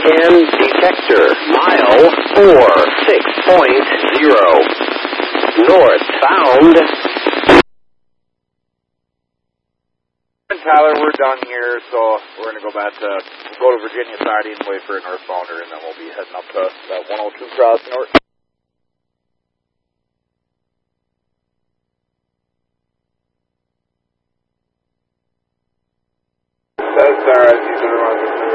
Can detector, mile 46.0. Northbound. Tyler, we're done here, so we're going to go back to Virginia Siding and wait for a northbounder, and then we'll be heading up to that 102 cross north. That's all right. You can run